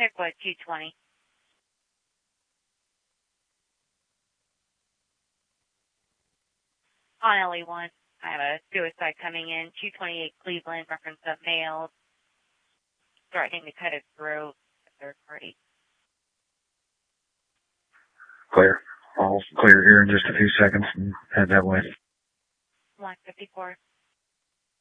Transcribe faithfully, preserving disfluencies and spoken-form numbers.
Check what, two twenty. On L E one, I have a suicide coming in, two twenty-eight Cleveland, reference of male, threatening to cut his throat, a third party. Clear. I'll clear here in just a few seconds and head that way. Black fifty-four.